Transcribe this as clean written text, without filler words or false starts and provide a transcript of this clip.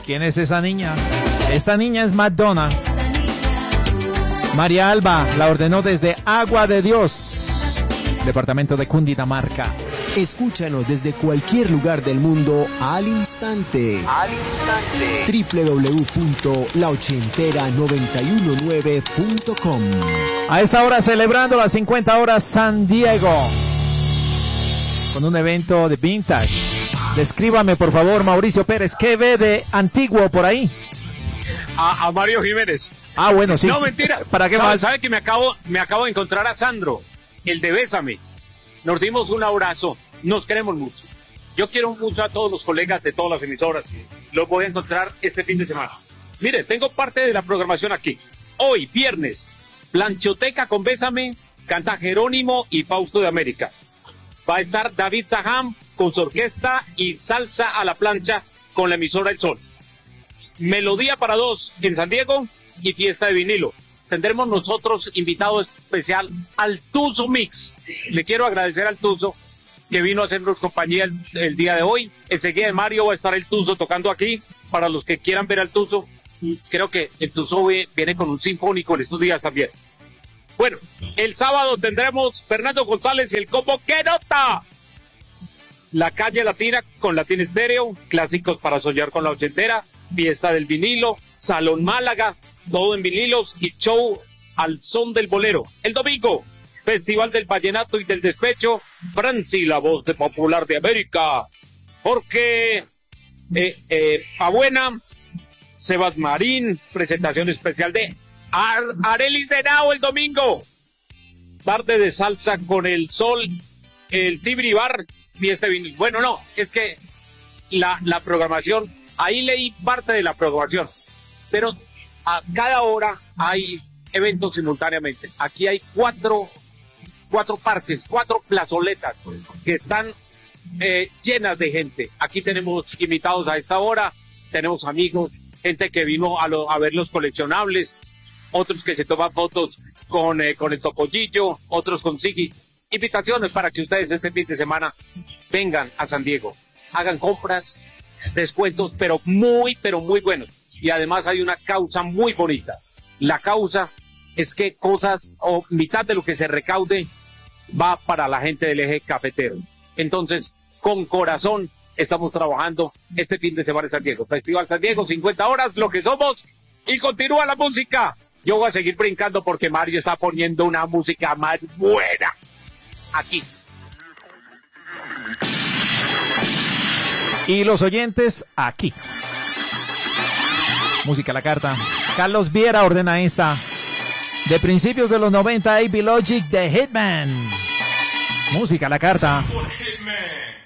¿Quién es esa niña? Esa niña es Madonna. María Alba la ordenó desde Agua de Dios, departamento de Cundinamarca. Escúchanos desde cualquier lugar del mundo al instante. www.laochentera919.com. A esta hora celebrando las 50 horas San Diego con un evento de vintage. Descríbame por favor, Mauricio Pérez, ¿qué ve de antiguo por ahí? A Mario Jiménez. Ah, bueno, sí. No, mentira. ¿Para qué más? ¿Sabe que me acabo de encontrar a Sandro, el de Bésame? Nos dimos un abrazo, nos queremos mucho. Yo quiero mucho a todos los colegas de todas las emisoras. Los voy a encontrar este fin de semana. Mire, tengo parte de la programación aquí. Hoy, viernes, Planchoteca con Bésame, canta Jerónimo y Fausto de América. Va a estar David Zaham con su orquesta y salsa a la plancha con la emisora El Sol. Melodía para dos en San Diego y fiesta de vinilo. Tendremos nosotros invitado especial al Tuzo Mix. Le quiero agradecer al Tuzo que vino a hacernos compañía el día de hoy. Enseguida de Mario va a estar el Tuzo tocando aquí. Para los que quieran ver al Tuzo, creo que el Tuzo viene con un sinfónico en estos días también. Bueno, el sábado tendremos Fernando González y el combo ¡Que Nota! La calle latina con Latin Estéreo, clásicos para soñar con la ochentera, fiesta del vinilo, Salón Málaga, todo en vinilos y show al son del bolero. El domingo, Festival del Vallenato y del Despecho, Franci, la voz de popular de América, Jorge Pabuena, Sebas Marín, presentación especial de Arely Senao el domingo, tarde de salsa con El Sol, el Tibri Bar, fiesta de vinilo. Bueno, no, es que la programación, ahí leí parte de la programación, pero a cada hora hay eventos simultáneamente. Aquí hay cuatro partes, 4 plazoletas que están llenas de gente. Aquí tenemos invitados a esta hora, tenemos amigos, gente que vino a ver los coleccionables, otros que se toman fotos con el Topollillo, otros con Siggy. Invitaciones para que ustedes este fin de semana vengan a San Diego, hagan compras, descuentos, pero muy buenos. Y además hay una causa muy bonita. La causa es que cosas o mitad de lo que se recaude va para la gente del eje cafetero. Entonces, con corazón estamos trabajando este fin de semana en San Diego. Festival San Diego, 50 horas, lo que somos, y continúa la música. Yo voy a seguir brincando porque Mario está poniendo una música más buena aquí. Y los oyentes aquí. Música a la carta. Carlos Viera ordena esta. De principios de los 90, AB Logic de Hitman. Música a la carta. Hitman.